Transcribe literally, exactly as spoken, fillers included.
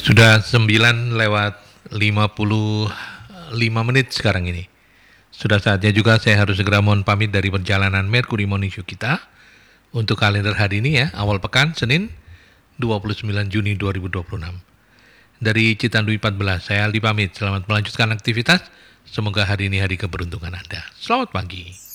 Sudah sembilan lewat lima puluh lima menit sekarang ini. Sudah saatnya juga saya harus segera mohon pamit dari perjalanan Mercury Morning Show kita untuk kalender hari ini ya, awal pekan Senin dua puluh sembilan Juni dua ribu dua puluh enam. Dari Citandui empat belas, saya Aldi pamit. Selamat melanjutkan aktivitas. Semoga hari ini hari keberuntungan Anda. Selamat pagi.